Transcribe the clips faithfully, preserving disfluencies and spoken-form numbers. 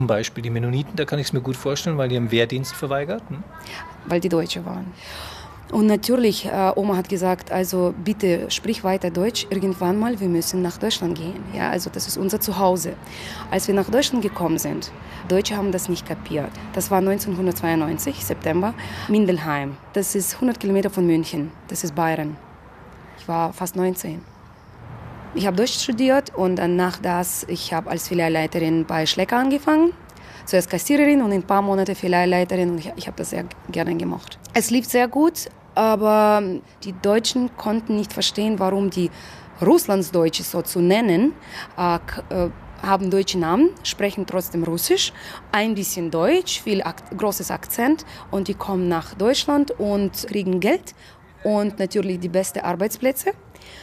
Zum Beispiel die Mennoniten, da kann ich es mir gut vorstellen, weil die haben Wehrdienst verweigert. Hm? Weil die Deutsche waren. Und natürlich, äh, Oma hat gesagt, also bitte sprich weiter Deutsch, irgendwann mal, wir müssen nach Deutschland gehen. Ja, also das ist unser Zuhause. Als wir nach Deutschland gekommen sind, Deutsche haben das nicht kapiert. Das war neunzehnhundertzweiundneunzig, September, Mindelheim. Das ist hundert Kilometer von München, das ist Bayern. Ich war fast neunzehn. Ich habe Deutsch studiert und danach das, ich habe als Filialleiterin bei Schlecker angefangen. Zuerst Kassiererin und in ein paar Monate Filialleiterin und ich, ich habe das sehr gerne gemacht. Es lief sehr gut, aber die Deutschen konnten nicht verstehen, warum die Russlandsdeutsche so zu nennen, äh, äh, haben deutsche Namen, sprechen trotzdem Russisch, ein bisschen Deutsch, viel Ak- großes Akzent und die kommen nach Deutschland und kriegen Geld und natürlich die besten Arbeitsplätze.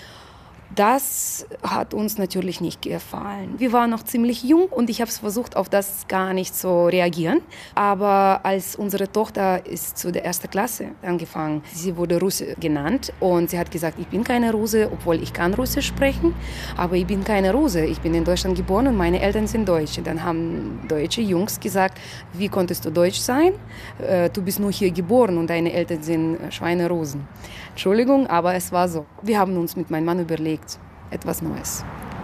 Das hat uns natürlich nicht gefallen. Wir waren noch ziemlich jung und ich habe versucht, auf das gar nicht zu reagieren. Aber als unsere Tochter ist zu der ersten Klasse angefangen, sie wurde Russe genannt und sie hat gesagt, ich bin keine Russe, obwohl ich kann Russisch sprechen, aber ich bin keine Russe. Ich bin in Deutschland geboren und meine Eltern sind Deutsche. Dann haben deutsche Jungs gesagt, wie konntest du Deutsch sein? Du bist nur hier geboren und deine Eltern sind Schweinerussen. Entschuldigung, aber es war so. Wir haben uns mit meinem Mann überlegt, etwas Neues.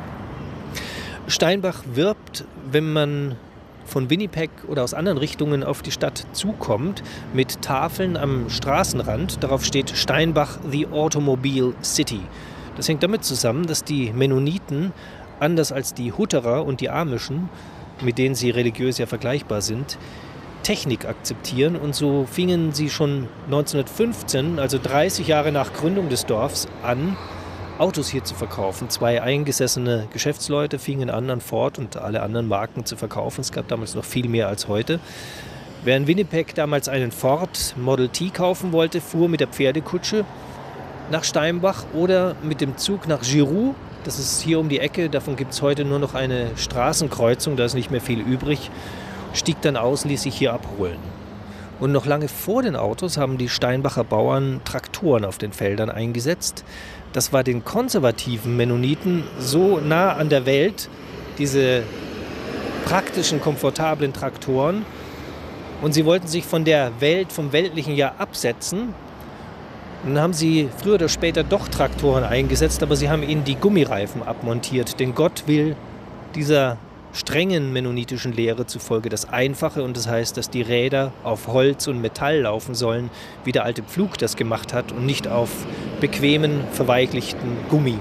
Steinbach wirbt, wenn man von Winnipeg oder aus anderen Richtungen auf die Stadt zukommt, mit Tafeln am Straßenrand. Darauf steht Steinbach, the Automobile City. Das hängt damit zusammen, dass die Mennoniten, anders als die Hutterer und die Amischen, mit denen sie religiös ja vergleichbar sind, Technik akzeptieren und so fingen sie schon neunzehnhundertfünfzehn, also dreißig Jahre nach Gründung des Dorfs, an, Autos hier zu verkaufen. Zwei eingesessene Geschäftsleute fingen an, an Ford und alle anderen Marken zu verkaufen. Es gab damals noch viel mehr als heute. Wer in Winnipeg damals einen Ford Model T kaufen wollte, fuhr mit der Pferdekutsche nach Steinbach oder mit dem Zug nach Giroux. Das ist hier um die Ecke, davon gibt es heute nur noch eine Straßenkreuzung, da ist nicht mehr viel übrig. Stieg dann aus, ließ sich hier abholen. Und noch lange vor den Autos haben die Steinbacher Bauern Traktoren auf den Feldern eingesetzt. Das war den konservativen Mennoniten so nah an der Welt, diese praktischen, komfortablen Traktoren. Und sie wollten sich von der Welt, vom weltlichen Jahr absetzen. Und dann haben sie früher oder später doch Traktoren eingesetzt, aber sie haben ihnen die Gummireifen abmontiert. Denn Gott will dieser strengen mennonitischen Lehre zufolge das Einfache und das heißt, dass die Räder auf Holz und Metall laufen sollen, wie der alte Pflug das gemacht hat und nicht auf bequemen, verweichlichten Gummi.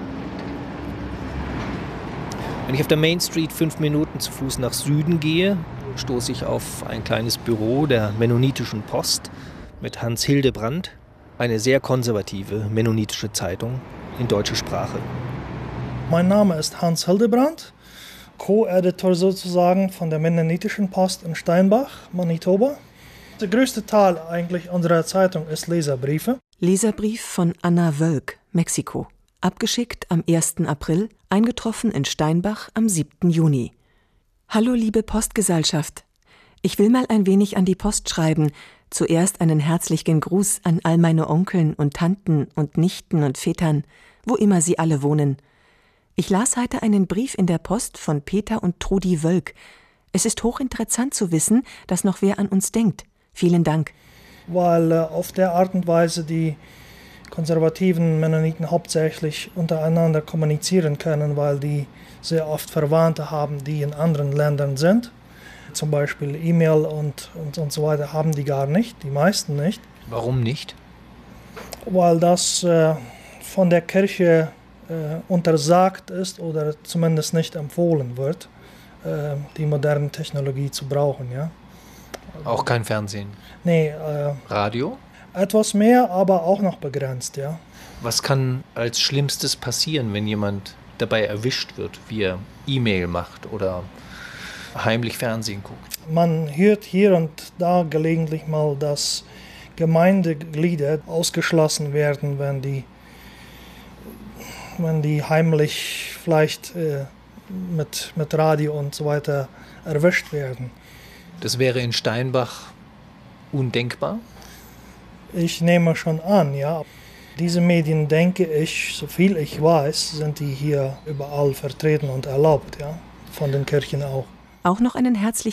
Wenn ich auf der Main Street fünf Minuten zu Fuß nach Süden gehe, stoße ich auf ein kleines Büro der Mennonitischen Post mit Hans Hildebrandt, eine sehr konservative mennonitische Zeitung in deutscher Sprache. Mein Name ist Hans Hildebrandt, Co-Editor sozusagen von der Mennonitischen Post in Steinbach, Manitoba. Der größte Teil eigentlich unserer Zeitung ist Leserbriefe. Leserbrief von Anna Wölk, Mexiko. Abgeschickt am ersten April, eingetroffen in Steinbach am siebten Juni. Hallo liebe Postgesellschaft. Ich will mal ein wenig an die Post schreiben. Zuerst einen herzlichen Gruß an all meine Onkeln und Tanten und Nichten und Vätern, wo immer sie alle wohnen. Ich las heute einen Brief in der Post von Peter und Trudi Wölk. Es ist hochinteressant zu wissen, dass noch wer an uns denkt. Vielen Dank. Weil äh, auf der Art und Weise die konservativen Mennoniten hauptsächlich untereinander kommunizieren können, weil die sehr oft Verwandte haben, die in anderen Ländern sind. Zum Beispiel E-Mail und, und, und so weiter haben die gar nicht, die meisten nicht. Warum nicht? Weil das äh, von der Kirche äh, untersagt ist oder zumindest nicht empfohlen wird, äh, die moderne Technologie zu brauchen. Ja? Also, auch kein Fernsehen? Nee. Äh, Radio? Etwas mehr, aber auch noch begrenzt, ja. Was kann als Schlimmstes passieren, wenn jemand dabei erwischt wird, wie er E-Mail macht oder heimlich Fernsehen guckt? Man hört hier und da gelegentlich mal, dass Gemeindeglieder ausgeschlossen werden, wenn die, wenn die heimlich vielleicht äh, mit, mit Radio und so weiter erwischt werden. Das wäre in Steinbach undenkbar? Ich nehme schon an, ja. Diese Medien, denke ich, so viel ich weiß, sind die hier überall vertreten und erlaubt, ja. Von den Kirchen auch. Auch noch einen herzlichen